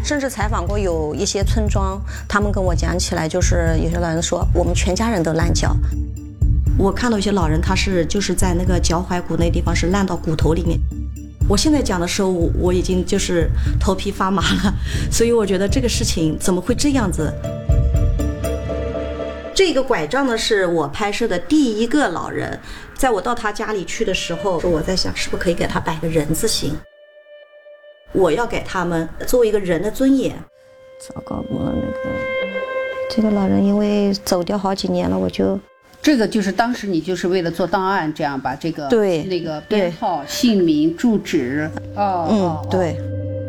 甚至采访过有一些村庄，他们跟我讲起来，就是有些老人说我们全家人都烂脚。我看到一些老人，他就是在那个脚踝骨那地方是烂到骨头里面。我现在讲的时候，我已经就是头皮发麻了，所以我觉得这个事情怎么会这样子？这个拐杖呢，是我拍摄的第一个老人。在我到他家里去的时候，我在想是不是可以给他摆个人字形。我要给他们作为一个人的尊严。糟糕，这个老人因为走掉好几年了，我就这个就是当时你就是为了做档案，这样把这个对那个编号、姓名、住址对。